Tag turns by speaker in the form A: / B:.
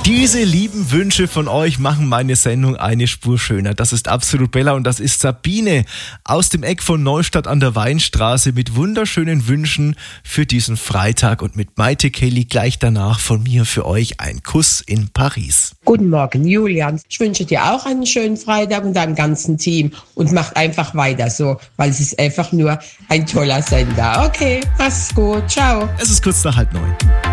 A: Diese lieben Wünsche von euch machen meine Sendung eine Spur schöner. Das ist absolut Bella und das ist Sabine aus dem Eck von Neustadt an der Weinstraße mit wunderschönen Wünschen für diesen Freitag und mit Maite Kelly gleich danach von mir für euch ein Kuss in Paris.
B: Guten Morgen, Julian. Ich wünsche dir auch einen schönen Freitag und deinem ganzen Team und macht einfach weiter so, weil es ist einfach nur ein toller Sender. Okay, mach's gut. Ciao.
A: Es ist kurz nach 8:30.